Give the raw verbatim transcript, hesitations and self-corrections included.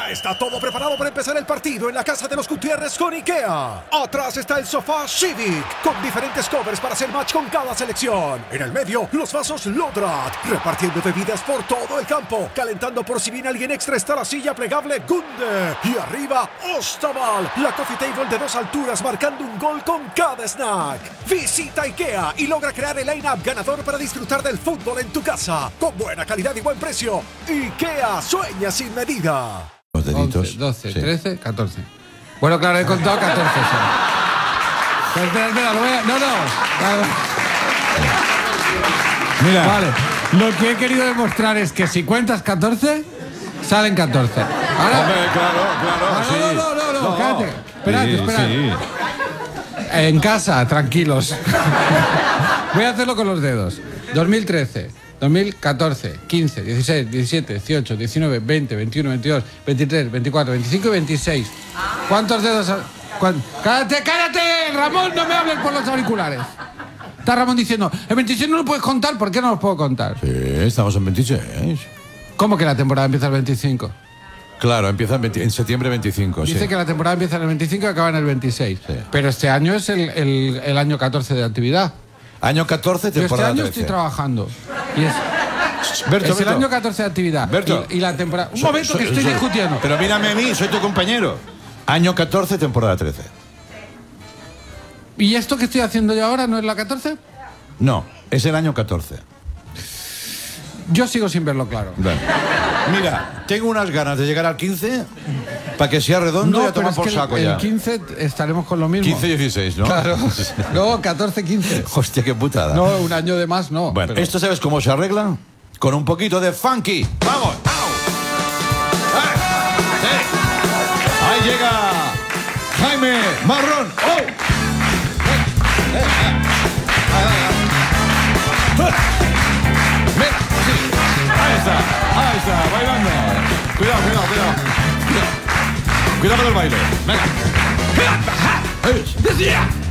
Ya está todo preparado para empezar el partido en la casa de los Gutiérrez con IKEA. Atrás está el sofá Civic, con diferentes covers para hacer match con cada selección. En el medio, los vasos Lodrat, repartiendo bebidas por todo el campo. Calentando por si viene alguien extra está la silla plegable Gunde. Y arriba, Ostaval, la coffee table de dos alturas marcando un gol con cada snack. Visita IKEA y logra crear el line-up ganador para disfrutar del fútbol en tu casa. Con buena calidad y buen precio. IKEA, sueña sin medida. Los deditos. once, doce, sí. trece, catorce. Bueno, claro, he contado catorce. Sí. Espera, espera, lo voy a... No, no. Mira. Vale. Lo que he querido demostrar es que si cuentas catorce, salen catorce. Ahora... Hombre, claro, claro. Ah, sí. no, no, no, no, no, No. cállate. Esperad, Sí, esperad. sí. En casa, tranquilos. Voy a hacerlo con los dedos. dos mil trece, dos mil catorce, quince, dieciséis, diecisiete, dieciocho, diecinueve, veinte, veintiuno, veintidós, veintitrés, veinticuatro, veinticinco y veintiséis. ¿Cuántos dedos? ha- cuán- ¡Cállate, cállate! Ramón, no me hables por los auriculares. Está Ramón diciendo, el veintiséis no lo puedes contar, ¿por qué no los puedo contar? Sí, estamos en veintiséis. ¿Cómo que la temporada empieza el veinticinco? Claro, empieza en, veinte en septiembre veinticinco. Dice sí. que la temporada empieza en el veinticinco y acaba en el veintiséis. Sí. Pero este año es el, el- el año catorce de actividad. Año catorce, Yo este temporada año trece. estoy trabajando. Y es, Berto, es el Berto. año catorce de actividad. Berto. Y, y la temporada... Un Soy- momento soy- que estoy soy- discutiendo. Pero mírame a mí, soy tu compañero. Año catorce, temporada trece. ¿Y esto que estoy haciendo yo ahora no es la catorce? No, es el año catorce. Yo sigo sin verlo claro. Bueno. Mira, tengo unas ganas de llegar al quince para que sea redondo y a pero tomar es por que el- saco el, ya. quince estaremos con lo mismo. quince dieciséis, ¿no? Claro. No, catorce quince. Hostia, qué putada. No, un año de más no. Bueno, pero- ¿esto sabes cómo se arregla? Con un poquito de funky. ¡Vamos! ¡Au! ¡Ah! ¡Sí! Ahí llega Jaime Marrón. ¡Oh! ¡Eh! ¡Eh! ¡Ah! ¡Ah! ¡Ah! ¡Mira! ¡Sí! Ahí está, ahí está, bailando. Cuidado, cuidado, cuidado. Cuidado, cuidado con el baile. Venga.